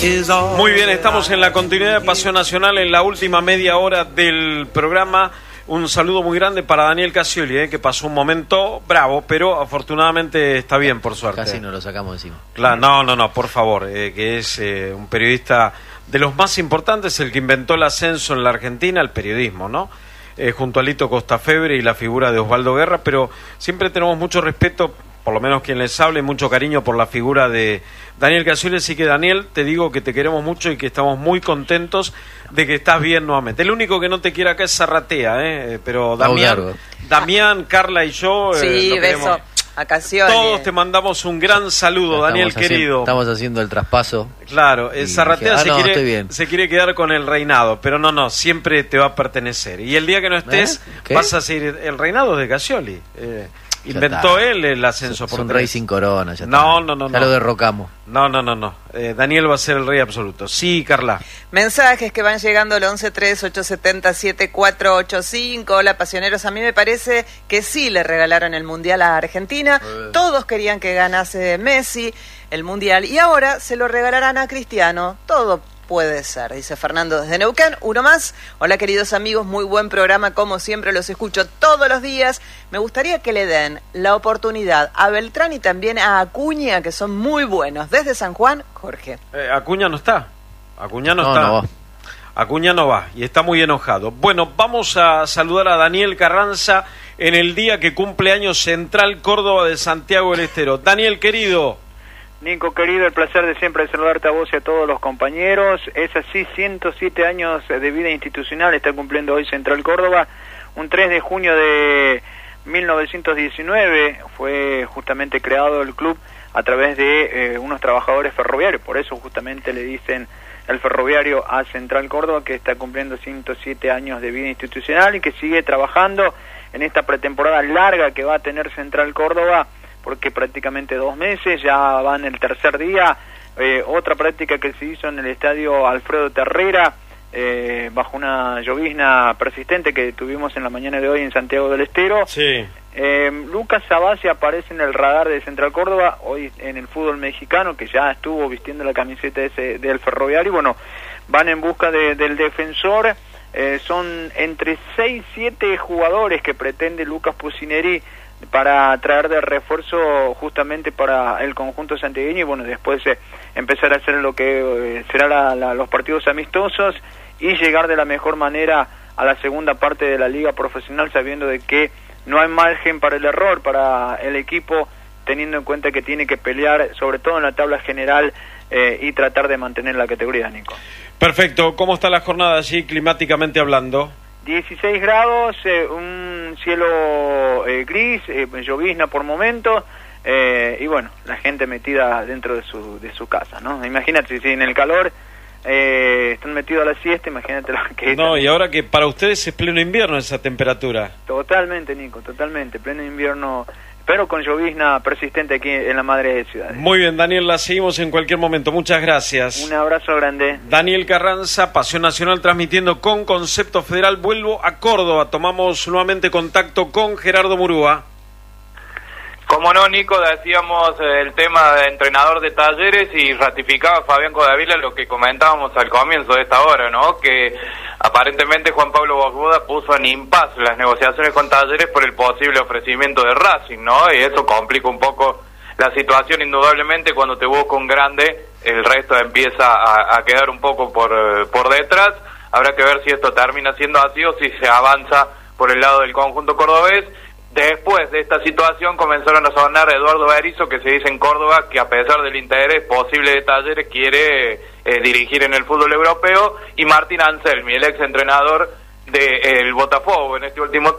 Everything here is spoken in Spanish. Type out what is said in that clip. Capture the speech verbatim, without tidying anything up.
Muy bien, estamos en la continuidad de Pasión Nacional en la última media hora del programa. Un saludo muy grande para Daniel Casioli, eh, que pasó un momento bravo, pero afortunadamente está bien, por suerte. Casi nos lo sacamos encima. Claro, no, no, no, por favor, eh, que es eh, un periodista de los más importantes, el que inventó el ascenso en la Argentina, el periodismo, ¿no? Eh, junto a Lito Costafebre y la figura de Osvaldo Guerra, pero siempre tenemos mucho respeto, por lo menos quien les hable, mucho cariño por la figura de Daniel Casioli. Así que, Daniel, te digo que te queremos mucho y que estamos muy contentos de que estás bien nuevamente. El único que no te quiere acá es Zarratea, ¿eh? Pero Damián, oh, claro. Damián, Carla y yo... Sí, eh, beso a Casioli. Todos te mandamos un gran saludo, estamos Daniel, haciendo, querido. Estamos haciendo el traspaso. Claro, eh, Zarratea dije, ah, se, no, quiere, se quiere quedar con el reinado, pero no, no, siempre te va a pertenecer. Y el día que no estés, ¿Eh? vas a seguir el reinado de Casioli. Eh, Inventó él el ascenso por un tres. rey sin corona. Ya no, está. no, no, ya no. lo derrocamos. No, no, no, no. Eh, Daniel va a ser el rey absoluto. Sí, Carla. Mensajes que van llegando al once tres ocho siete cero siete cuatro ocho cinco. Hola, pasioneros. A mí me parece que sí le regalaron el Mundial a Argentina. Eh. Todos querían que ganase Messi el Mundial. Y ahora se lo regalarán a Cristiano. Todo puede ser, dice Fernando desde Neuquén. Uno más. Hola, queridos amigos, muy buen programa, como siempre los escucho todos los días. Me gustaría que le den la oportunidad a Beltrán y también a Acuña, que son muy buenos. Desde San Juan, Jorge. Eh, Acuña no está. Acuña no, no está. No va. Acuña no va y está muy enojado. Bueno, vamos a saludar a Daniel Carranza en el día que cumple años Central Córdoba de Santiago del Estero. Daniel, querido. Nico, querido, el placer de siempre saludarte a vos y a todos los compañeros. Es así, ciento siete años de vida institucional está cumpliendo hoy Central Córdoba. Un tres de junio de mil novecientos diecinueve fue justamente creado el club a través de eh, unos trabajadores ferroviarios. Por eso justamente le dicen el ferroviario a Central Córdoba, que está cumpliendo ciento siete años de vida institucional y que sigue trabajando en esta pretemporada larga que va a tener Central Córdoba, porque prácticamente dos meses, ya van el tercer día. Eh, otra práctica que se hizo en el estadio Alfredo Terrera, eh, bajo una llovizna persistente que tuvimos en la mañana de hoy en Santiago del Estero. Sí. Eh, Lucas Sabasi aparece en el radar de Central Córdoba, hoy en el fútbol mexicano, que ya estuvo vistiendo la camiseta ese del ferroviario. Bueno, van en busca de, del defensor. Eh, son entre seis, siete jugadores que pretende Lucas Pusineri para traer de refuerzo justamente para el conjunto santiagueño y bueno, después eh, empezar a hacer lo que eh, será la, la, los partidos amistosos y llegar de la mejor manera a la segunda parte de la liga profesional, sabiendo de que no hay margen para el error para el equipo, teniendo en cuenta que tiene que pelear sobre todo en la tabla general eh, y tratar de mantener la categoría, Nico. Perfecto. ¿Cómo está la jornada allí climáticamente hablando? dieciséis grados, eh, un cielo eh, gris, eh, llovizna por momentos, eh, y bueno, la gente metida dentro de su de su casa, ¿no? Imagínate, si en el calor eh, están metidos a la siesta, imagínate lo que... No, y ahora que para ustedes es pleno invierno esa temperatura. Totalmente, Nico, totalmente, pleno invierno, pero con llovizna persistente aquí en la madre de ciudades. Muy bien, Daniel, la seguimos en cualquier momento. Muchas gracias. Un abrazo grande. Daniel Carranza, Pasión Nacional, transmitiendo con Concepto Federal. Vuelvo a Córdoba. Tomamos nuevamente contacto con Gerardo Murúa. Como no, Nico, decíamos eh, el tema de entrenador de Talleres y ratificaba Fabián Codavila lo que comentábamos al comienzo de esta hora, ¿no? Que aparentemente Juan Pablo Bosbuda puso en impasse las negociaciones con Talleres por el posible ofrecimiento de Racing, ¿no? Y eso complica un poco la situación, indudablemente. Cuando te busca un grande, el resto empieza a, a quedar un poco por, por detrás. Habrá que ver si esto termina siendo así o si se avanza por el lado del conjunto cordobés. Después de esta situación comenzaron a sonar Eduardo Berizzo, que se dice en Córdoba que a pesar del interés posible de Talleres quiere eh, dirigir en el fútbol europeo, y Martín Anselmi, el ex entrenador del Botafogo en este último